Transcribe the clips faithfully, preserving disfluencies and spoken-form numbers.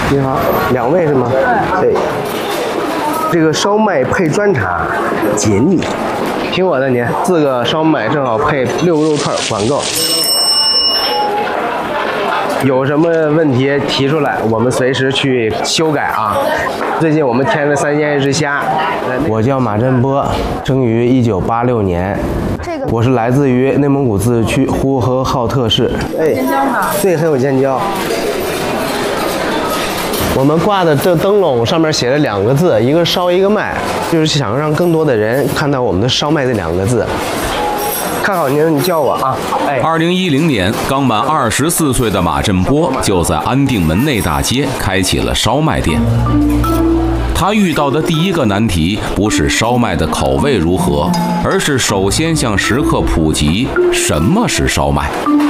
你好，两位是吗？对。这个烧麦配砖茶，解腻。听我的您，四个烧麦正好配六个肉串，管够。有什么问题提出来，我们随时去修改啊。最近我们添了三鲜一只虾。我叫马振波，生于一九八六年。这个我是来自于内蒙古自治区呼和浩特市。哎，尖椒吗？对，很有尖椒。我们挂的这灯笼上面写了两个字，一个烧一个麦，就是想让更多的人看到我们的烧麦这两个字。看好您，你叫我啊！哎， 二零一零年，刚满二十四岁的马振波就在安定门内大街开启了烧麦店。他遇到的第一个难题不是烧麦的口味如何，而是首先向食客普及什么是烧麦。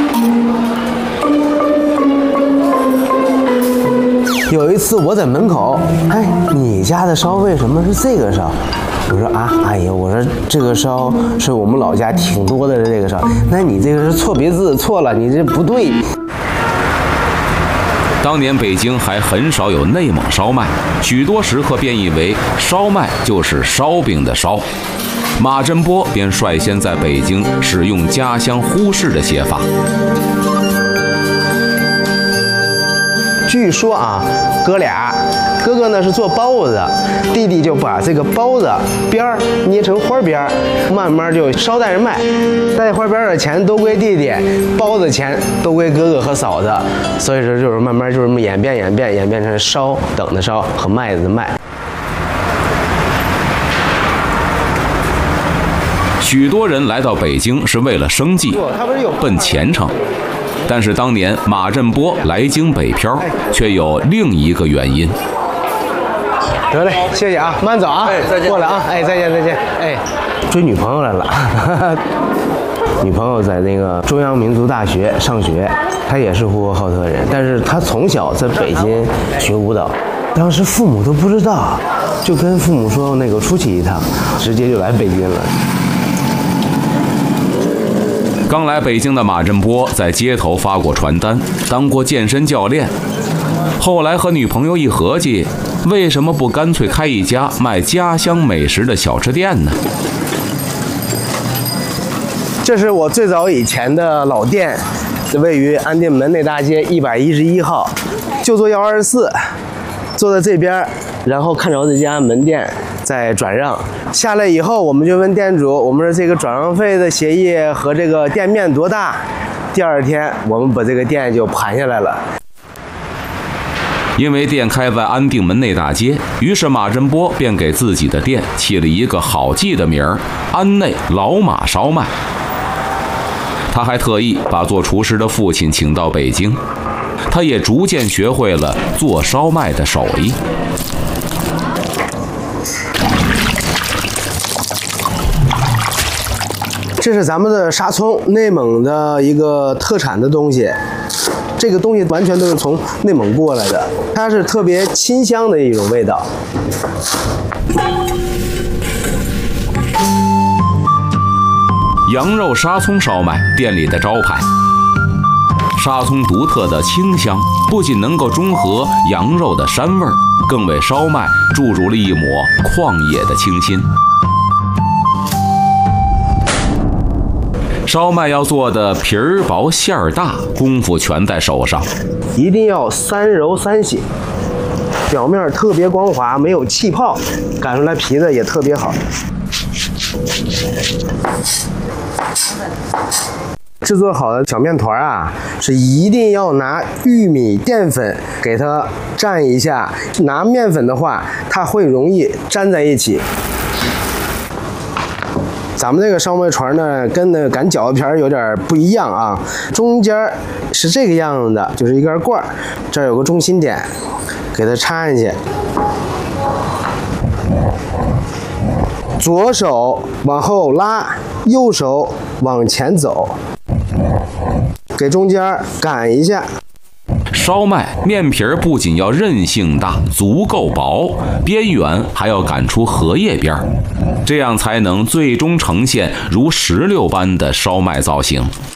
有一次我在门口，哎，你家的烧为什么是这个烧？我说啊，哎呀，我说这个烧是我们老家挺多的这个烧，那你这个是错别字，错了，你这不对。 当年北京还很少有内蒙烧麦，许多食客便以为烧麦就是烧饼的烧。马振波便率先在北京使用家乡呼市的写法。 据说啊，哥俩，哥哥呢是做包子，弟弟就把这个包子边儿捏成花边儿，慢慢就捎带着卖。带花边的钱都归弟弟，包子钱都归哥哥和嫂子。所以说就是慢慢就这么演变演变演变成烧等的烧和麦子的麦。 许多人来到北京是为了生计，奔前程。但是当年马振波来京北漂，却有另一个原因。 得嘞，谢谢啊，慢走啊，哎，再见，过来啊，哎，再见再见，哎，追女朋友来了，女朋友在那个中央民族大学上学，她也是呼和浩特人，但是她从小在北京学舞蹈，当时父母都不知道，就跟父母说那个出去一趟，直接就来北京了。 刚来北京的马振波在街头发过传单，当过健身教练。后来和女朋友一合计，为什么不干脆开一家卖家乡美食的小吃店呢？ 这是我最早以前的老店，位于安定门内大街一百一十一号，就坐幺二四，坐在这边，然后看着这家门店再转让。下来以后，我们就问店主，我们说这个转让费的协议和这个店面多大？第二天，我们把这个店就盘下来了。 因为店开在安定门内大街，于是马振波便给自己的店起了一个好记的名儿——安内老马烧麦。他还特意把做厨师的父亲请到北京，他也逐渐学会了做烧麦的手艺。 这是咱们的沙葱，内蒙的一个特产的东西。这个东西完全都是从内蒙过来的，它是特别清香的一种味道。 羊肉沙葱烧麦，店里的招牌。沙葱独特的清香，不仅能够中和羊肉的膻味，更为烧麦注入了一抹旷野的清新。烧麦要做的皮儿薄馅儿大，功夫全在手上， 一定要三揉三洗，表面特别光滑，没有气泡，擀出来皮子也特别好。制作好的小面团啊，是一定要拿玉米淀粉给它蘸一下，拿面粉的话，它会容易粘在一起。咱们这个烧麦团呢，跟那个擀饺子皮儿有点不一样啊。中间是这个样子的，就是一根棍儿，这儿有个中心点，给它插进去。左手往后拉，右手往前走，给中间擀一下。 烧麦面皮儿不仅要韧性大、足够薄，边缘还要擀出荷叶边，这样才能最终呈现如石榴般的烧麦造型。